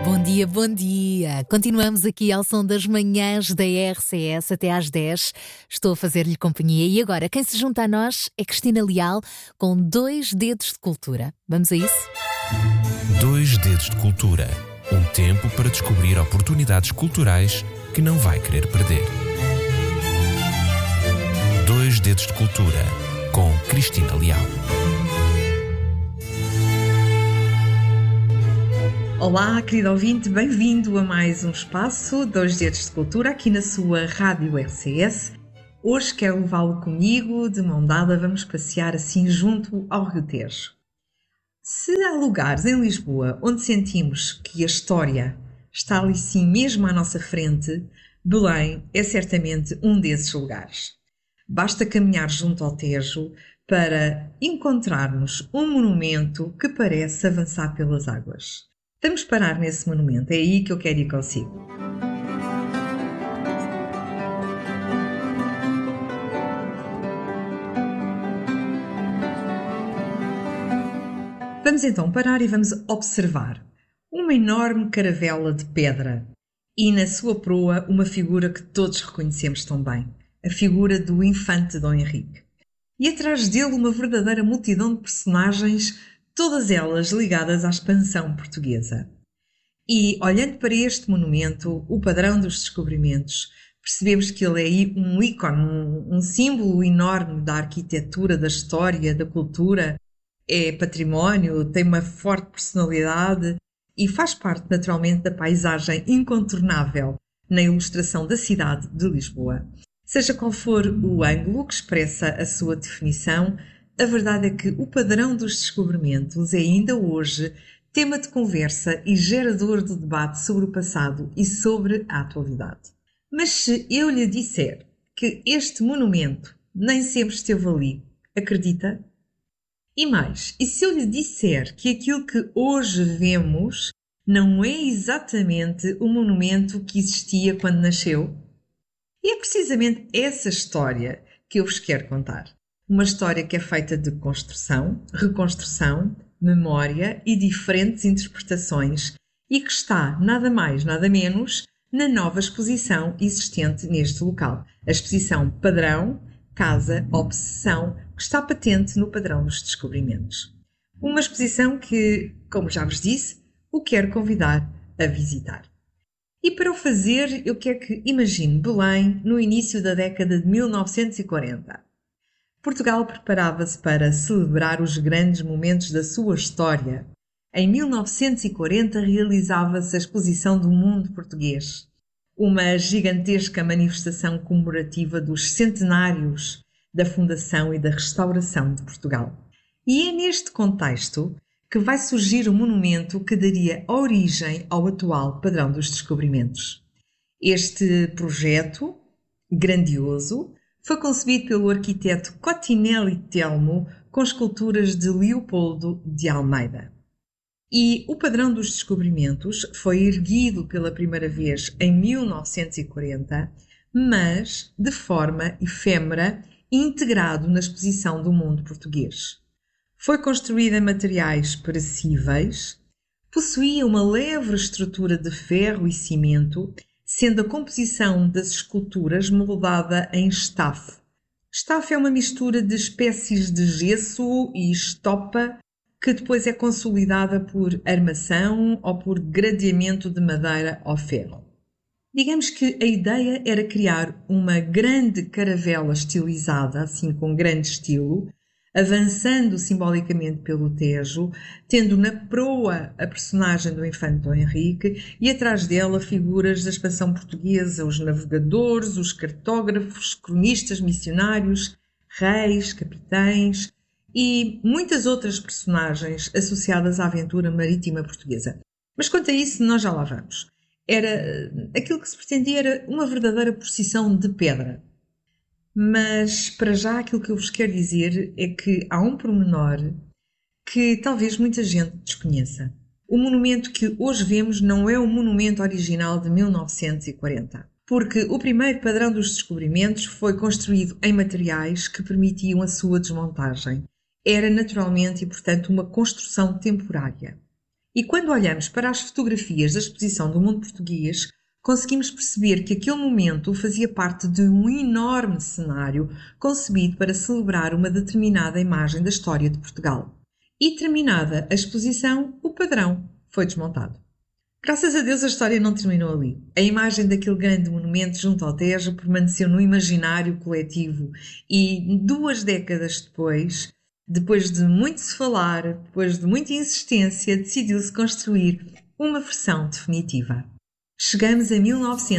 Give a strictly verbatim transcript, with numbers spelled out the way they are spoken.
Bom dia, bom dia. Continuamos aqui ao som das manhãs da R C S até às dez. Estou a fazer-lhe companhia e agora quem se junta a nós é Cristina Leal com Dois Dedos de Cultura. Vamos a isso? Dois Dedos de Cultura. Um tempo para descobrir oportunidades culturais que não vai querer perder. Dois Dedos de Cultura com Cristina Leal. Olá, querido ouvinte, bem-vindo a mais um espaço Dois Dedos de Cultura aqui na sua Rádio R C S. Hoje quero levá-lo comigo, de mão dada, vamos passear assim junto ao Rio Tejo. Se há lugares em Lisboa onde sentimos que a história está ali sim mesmo à nossa frente, Belém é certamente um desses lugares. Basta caminhar junto ao Tejo para encontrarmos um monumento que parece avançar pelas águas. Vamos parar nesse monumento, é aí que eu quero ir consigo. Vamos então parar e vamos observar uma enorme caravela de pedra e na sua proa uma figura que todos reconhecemos tão bem, a figura do infante Dom Henrique. E atrás dele uma verdadeira multidão de personagens, todas elas ligadas à expansão portuguesa. E, olhando para este monumento, o padrão dos descobrimentos, percebemos que ele é aí um ícone, um, um símbolo enorme da arquitetura, da história, da cultura, é património, tem uma forte personalidade e faz parte naturalmente da paisagem incontornável na ilustração da cidade de Lisboa. Seja qual for o ângulo que expressa a sua definição, a verdade é que o padrão dos descobrimentos é ainda hoje tema de conversa e gerador de debate sobre o passado e sobre a atualidade. Mas se eu lhe disser que este monumento nem sempre esteve ali, acredita? E mais, e se eu lhe disser que aquilo que hoje vemos não é exatamente o monumento que existia quando nasceu? E é precisamente essa história que eu vos quero contar. Uma história que é feita de construção, reconstrução, memória e diferentes interpretações e que está, nada mais, nada menos, na nova exposição existente neste local. A exposição Padrão, Casa, Obsessão, que está patente no Padrão dos Descobrimentos. Uma exposição que, como já vos disse, o quero convidar a visitar. E para o fazer, eu quero que imagine Belém no início da década de mil novecentos e quarenta. Portugal preparava-se para celebrar os grandes momentos da sua história. Em mil novecentos e quarenta realizava-se a Exposição do Mundo Português, uma gigantesca manifestação comemorativa dos centenários da fundação e da restauração de Portugal. E é neste contexto que vai surgir o monumento que daria origem ao atual Padrão dos Descobrimentos. Este projeto grandioso foi concebido pelo arquiteto Cotinelli Telmo com esculturas de Leopoldo de Almeida. E o Padrão dos Descobrimentos foi erguido pela primeira vez em mil novecentos e quarenta, mas de forma efêmera e integrado na Exposição do Mundo Português. Foi construído em materiais perecíveis, possuía uma leve estrutura de ferro e cimento, sendo a composição das esculturas moldada em estafe. Estafe é uma mistura de espécies de gesso e estopa que depois é consolidada por armação ou por gradeamento de madeira ao ferro. Digamos que a ideia era criar uma grande caravela estilizada, assim com grande estilo, avançando simbolicamente pelo Tejo, tendo na proa a personagem do infante Dom Henrique e atrás dela figuras da expansão portuguesa, os navegadores, os cartógrafos, cronistas missionários, reis, capitães e muitas outras personagens associadas à aventura marítima portuguesa. Mas quanto a isso, nós já lá vamos. Era, aquilo que se pretendia era uma verdadeira procissão de pedra. Mas, para já, aquilo que eu vos quero dizer é que há um pormenor que talvez muita gente desconheça. O monumento que hoje vemos não é o monumento original de mil novecentos e quarenta, porque o primeiro Padrão dos Descobrimentos foi construído em materiais que permitiam a sua desmontagem. Era naturalmente e, portanto, uma construção temporária. E quando olhamos para as fotografias da exposição do mundo português, conseguimos perceber que aquele momento fazia parte de um enorme cenário concebido para celebrar uma determinada imagem da história de Portugal. E terminada a exposição, o padrão foi desmontado. Graças a Deus a história não terminou ali. A imagem daquele grande monumento junto ao Tejo permaneceu no imaginário coletivo e duas décadas depois, depois de muito se falar, depois de muita insistência, decidiu-se construir uma versão definitiva. Chegamos a mil e novecentos